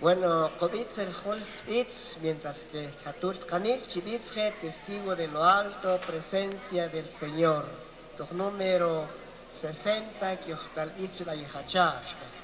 Bueno, Kobitz el Holbitz, mientras que Haturt Kanil Chibitzge, testigo de lo alto, presencia del Señor. Tu número 60, que Ochtalbitz la Yehachashka.